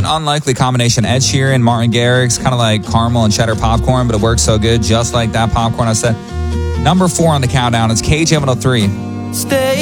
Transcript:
unlikely combination. Ed Sheeran, Martin Garrix, kind of like caramel and cheddar popcorn, but it works so good, just like that popcorn I said. Number 4 on the countdown is KJ103. Stay